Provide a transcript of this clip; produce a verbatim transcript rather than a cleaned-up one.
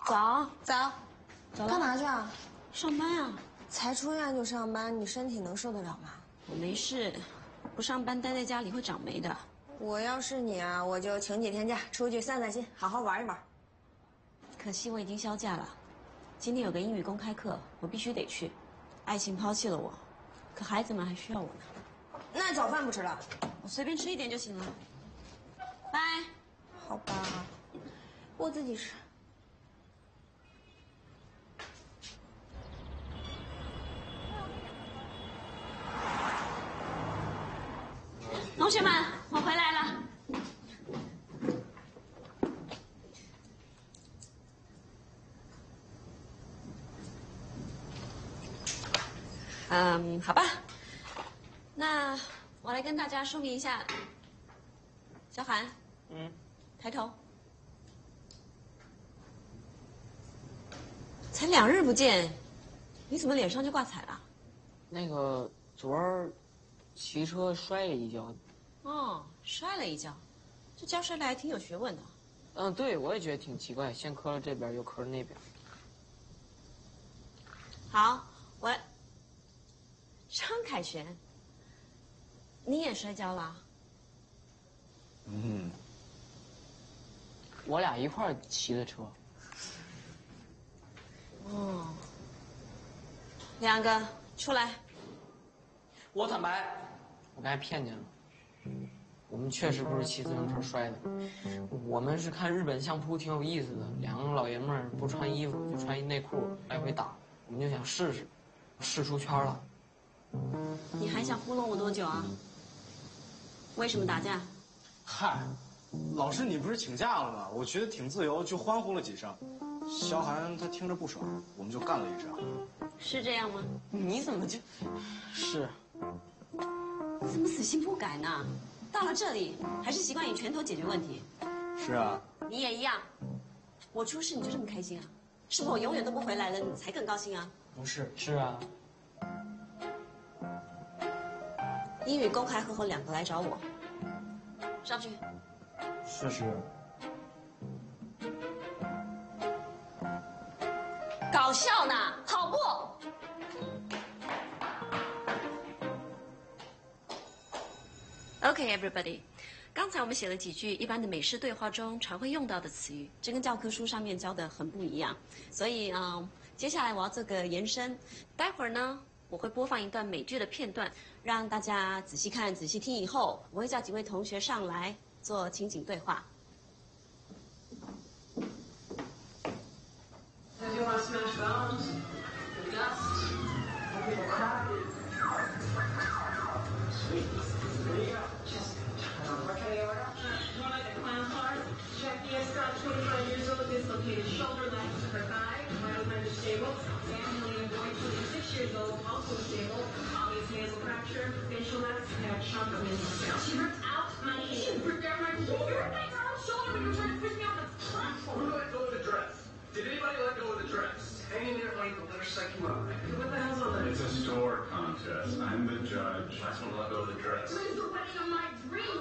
早早， 走了干嘛去啊？ 上班啊。 才出院就上班，你身体能受得了吗？ 我没事，不上班待在家里会长霉的。 我要是你啊，我就请几天假，出去散散心，好好玩一玩。 可惜我已经休假了，今天有个英语公开课，我必须得去。爱情抛弃了我，可孩子们还需要我呢。 那早饭不吃了？ 我随便吃一点就行了。拜。 好吧，我自己吃。 同学们，我回来了。嗯，好吧，那我来跟大家说明一下。小韩， 嗯， 抬头。才两日不见，你怎么脸上就挂彩了？ 那个昨儿骑车摔了一跤。 哦，摔了一跤，这跤摔的还挺有学问的。 嗯，对，我也觉得挺奇怪，先磕了这边，又磕了那边。 好，我张凯旋，你也摔跤了？ 嗯，我俩一块儿骑的车。 哦，两个出来。 我坦白，我刚才骗见了。我们确实不是骑自行车摔的，我们是看日本相扑挺有意思的，两个老爷们儿不穿衣服就穿一内裤来回打，我们就想试试，试出圈了。 你还想糊弄我多久啊？为什么打架？ 嗨，老师你不是请假了吗？我觉得挺自由，就欢呼了几声。萧寒他听着不爽，我们就干了一仗。 是这样吗？ 你怎么就？是。 你怎么死性不改呢？到了这里还是习惯以拳头解决问题。 是啊。 你也一样。我出事你就这么开心啊？是不是我永远都不回来了，你才更高兴啊？ 不是，是啊。 英语公开课后两个来找我，上去。 是是。 搞笑呢，好不？Okay, everybody. 刚才我们写了几句一般的美式对话中常会用到的词语，这跟教科书上面教的很不一样。所以啊、呃，接下来我要做个延伸。待会儿呢，我会播放一段美剧的片段，让大家仔细看、仔细听。以后我会叫几位同学上来做情景对话。 If you want to smash bones, the dust, when people cry, sweet. There you go. Just okay, order. You want like a clown car? Jackie Scott, twenty-five years old, dislocated shoulder, left upper thigh, vital signs are stable. Sam William Boyd, twenty-six years old, also stable. Obvious nasal fracture, facial mass, and a chunk of nasal scalp. She ripped out my hand. She ripped out my shoulder. You ripped out your own shoulder when you were trying to push me off the platform. Who let go of the dress? Did anybody let go of the dress? Hanging there like the litter psych you up. What the hell's on It's a store contest. I'm the judge. That's when let go of the dress. It was the wedding of my dreams.